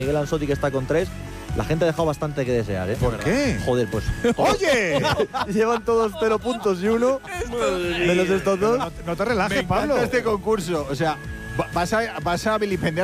Miguel Ansotti, que está con 3. La gente ha dejado bastante que desear, ¿eh? ¿Por qué? Joder, pues. ¡Oye! Llevan todos 0 puntos y 1. Menos estos dos. No te relajes, Me Pablo. encanta este concurso. O sea, vas a vilipendiar